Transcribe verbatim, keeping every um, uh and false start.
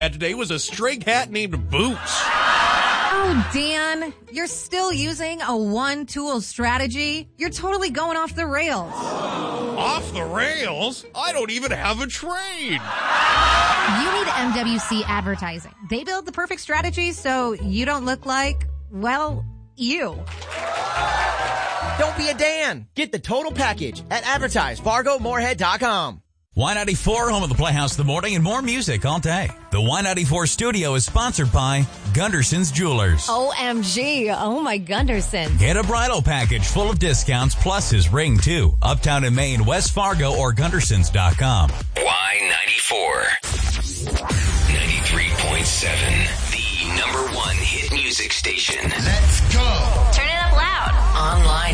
today was a string hat named Boots. Oh, Dan, you're still using a one-tool strategy? You're totally going off the rails. Off the rails? I don't even have a trade. You need M W C Advertising. They build the perfect strategy so you don't look like, well, you. Don't be a Dan. Get the total package at advertise fargo moorhead dot com. Y ninety-four, home of the Playhouse in the morning and more music all day. The Y ninety-four studio is sponsored by Gunderson's Jewelers. O M G. Oh, my Gunderson. Get a bridal package full of discounts plus his ring, too. Uptown in Maine, West Fargo, or Gundersons dot com. Y ninety-four. ninety-three point seven. The number one hit music station. Let's go. Turn it up loud. Online.